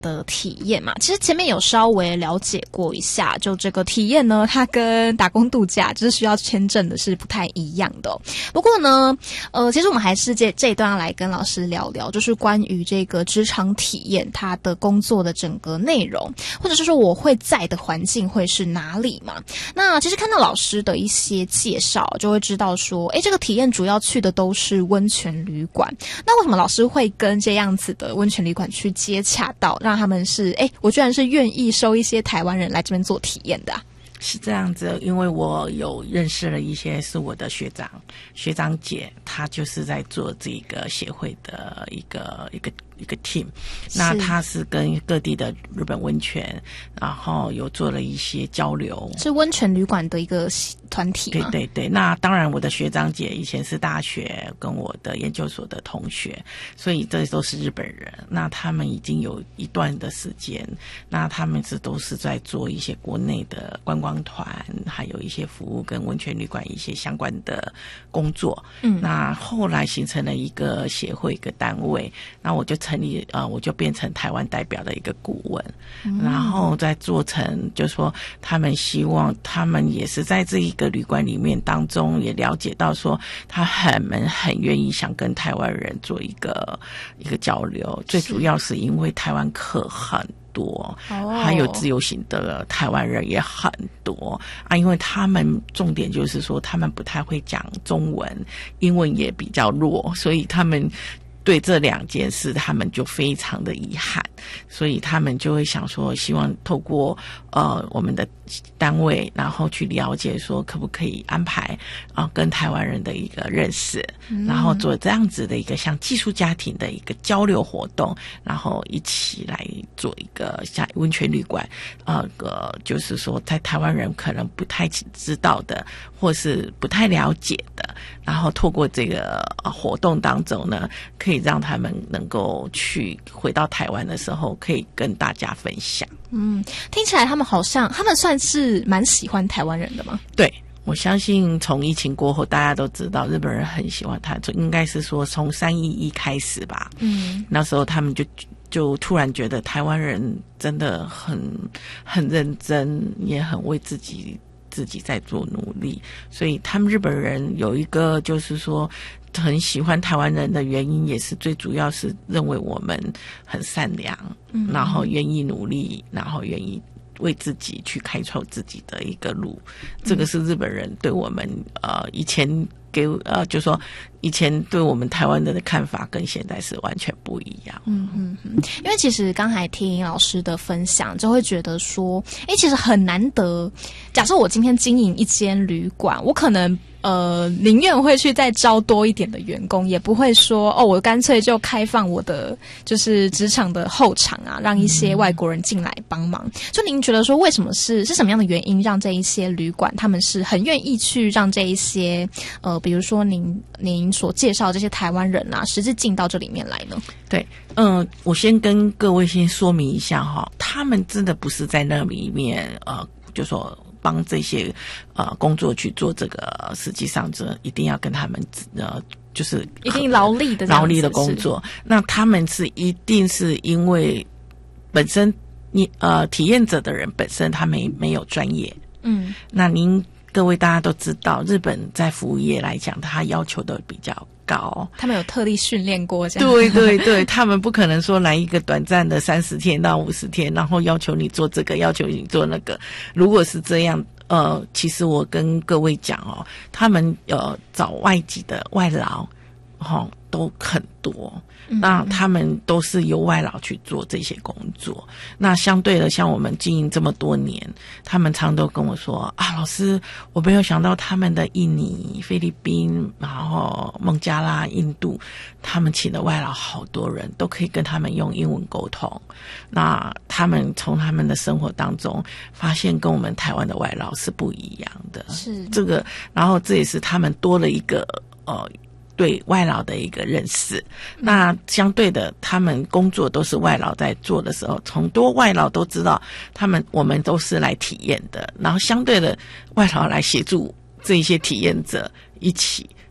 的体验嘛，其实前面有稍微了解过一下，就这个体验呢，它跟打工度假就是需要签证的是不太一样的不过呢，其实我们还是这一段要来跟老师聊聊，就是关于这个职场体验，它的工作的整个内容，或者是说我会在的环境会是哪里嘛？那其实看到老师的一些介绍，就会知道说，这个体验主要去的都是温泉旅馆。那为什么老师会跟这样子的温泉旅馆去接洽到，让他们是我居然是愿意收一些台湾人来这边做体验的啊？ 是这样子，因为我有认识了一些是我的学长姐，她就是在做这个协会的一个 team， 那她是跟各地的日本温泉，然后有做了一些交流，是温泉旅馆的一个团体吗？ 对对对，那当然我的学长姐以前是大学跟我的研究所的同学，所以这都是日本人，那他们已经有一段的时间，那他们都是在做一些国内的观光团，还有一些服务跟温泉旅馆一些相关的工作。那后来形成了一个协会一个单位，那我就成立我就变成台湾代表的一个顾问，然后再做成就是说他们希望他们也是在这一个旅馆里面当中也了解到说他很愿意想跟台湾人做一个交流，最主要是因为台湾客很多，还有自由行的台湾人也很多啊，因为他们重点就是说他们不太会讲中文，英文也比较弱，所以他们对这两件事他们就非常的遗憾，所以他们就会想说希望透过我们的单位，然后去了解说可不可以安排跟台湾人的一个认识，然后做这样子的一个像寄宿家庭的一个交流活动，然后一起来做一个像温泉旅馆就是说在台湾人可能不太知道的或是不太了解的，然后透过这个活动当中呢，可以让他们能够去回到台湾的时候可以跟大家分享。 听起来他们算是蛮喜欢台湾人的吗？ 对，我相信从疫情过后大家都知道日本人很喜欢他，应该是说从311开始吧。那时候他们就突然觉得台湾人真的很认真，也很为自己在做努力，所以他们日本人有一个就是说很喜欢台湾人的原因，也是最主要是认为我们很善良，然后愿意努力，然后愿意为自己去开创自己的一个路。这个是日本人对我们以前就是说以前对我们台湾人的看法跟现在是完全不一样。 因为其实刚才听老师的分享，就会觉得说其实很难得，假设我今天经营一间旅馆，我可能宁愿会去再招多一点的员工，也不会说我干脆就开放我的就是职场的后场啊，让一些外国人进来帮忙。就您觉得说为什么是什么样的原因让这一些旅馆他们是很愿意去让这一些比如说您所介绍这些台湾人啊，实际进到这里面来呢？ 对，我先跟各位先说明一下哈，他们真的不是在那里面就说帮这些工作去做这个，实际上这一定要跟他们就是一定劳力的工作。那他们一定是因为本身体验者的人本身他没有专业。那各位大家都知道，日本在服务业来讲，他要求的比较高， 他们有特地训练过这样。 对对对，他们不可能说来一个短暂的30天到50天，然后要求你做这个，要求你做那个。如果是这样，其实我跟各位讲他们找外籍的外劳都很多，那他们都是由外劳去做这些工作。那相对的，像我们经营这么多年，他们常都跟我说老师，我没有想到他们的印尼、菲律宾，然后孟加拉、印度，他们请的外劳好多人都可以跟他们用英文沟通。那他们从他们的生活当中发现跟我们台湾的外劳是不一样的，是这个，然后这也是他们多了一个对外劳的一个认识。那相对的，他们工作都是外劳在做的时候，很多外劳都知道我们都是来体验的，然后相对的外劳来协助这些体验者一起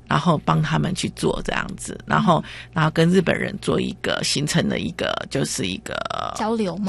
然后帮他们去做这样子，然后跟日本人做一个形成的一个就是一个交流